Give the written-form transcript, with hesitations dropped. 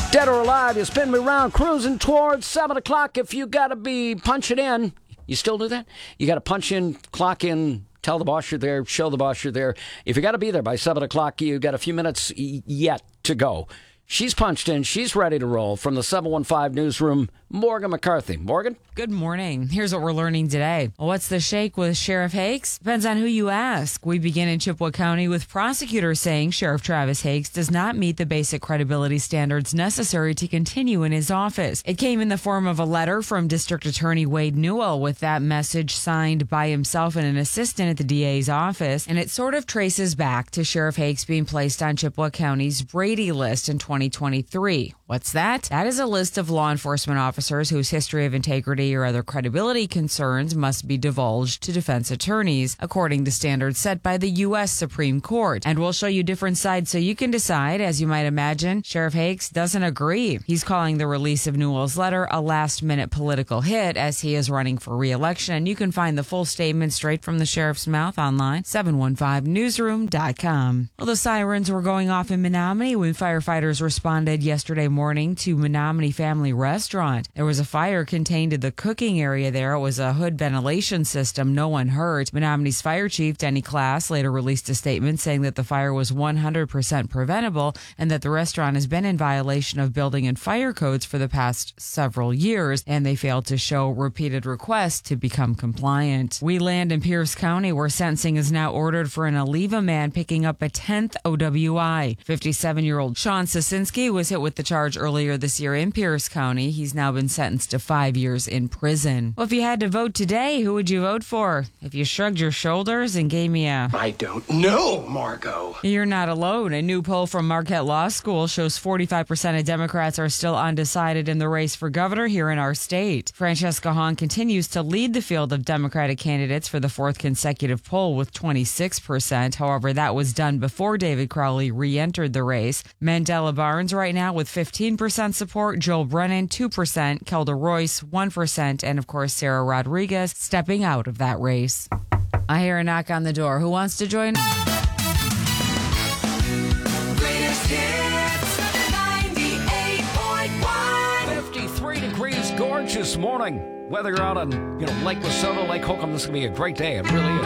Dead or alive, you spin me round, cruising towards 7 o'clock. If you got to be punching in, you still do that? You got to punch in, clock in, tell the boss you're there, show the boss you're there. If you got to be there by 7 o'clock, you got a few minutes yet to go. She's punched in. She's ready to roll. From the 715 newsroom, Morgan McCarthy. Morgan? Good morning. Here's what we're learning today. What's the shake with Sheriff Hakes? Depends on who you ask. We begin in Chippewa County with prosecutors saying Sheriff Travis Hakes does not meet the basic credibility standards necessary to continue in his office. It came in the form of a letter from District Attorney Wade Newell, with that message signed by himself and an assistant at the DA's office, and it sort of traces back to Sheriff Hakes being placed on Chippewa County's Brady list in 2023. What's that? That is a list of law enforcement officers whose history of integrity or other credibility concerns must be divulged to defense attorneys, according to standards set by the U.S. Supreme Court. And we'll show you different sides so you can decide. As you might imagine, Sheriff Hakes doesn't agree. He's calling the release of Newell's letter a last-minute political hit as he is running for re-election. And you can find the full statement straight from the sheriff's mouth online, 715newsroom.com. Well, the sirens were going off in Menominee when firefighters responded yesterday morning to Menominee Family Restaurant. There was a fire contained in the cooking area there. It was a hood ventilation system. No one hurt. Menominee's fire chief, Denny Class, later released a statement saying that the fire was 100% preventable and that the restaurant has been in violation of building and fire codes for the past several years, and they failed to show repeated requests to become compliant. We land in Pierce County, where sentencing is now ordered for an Oliva man picking up a 10th OWI. 57-year-old Sean Sosinski was hit with the charge earlier this year in Pierce County. He's now been sentenced to 5 years in prison. Well, if you had to vote today, who would you vote for? If you shrugged your shoulders and gave me a I don't know, Margot. You're not alone. A new poll from Marquette Law School shows 45% of Democrats are still undecided in the race for governor here in our state. Francesca Hahn continues to lead the field of Democratic candidates for the fourth consecutive poll with 26%. However, that was done before David Crowley re-entered the race. Mandela Barnes right now with 15% support, Joel Brennan 2%, Kelda Royce 1%, and of course Sarah Rodriguez stepping out of that race. I hear a knock on the door. Who wants to join? Greatest hits, 98.1. 53 degrees, gorgeous morning. Whether you're out on, Lake Lesotho, Lake Holcomb, this is going to be a great day. It really is.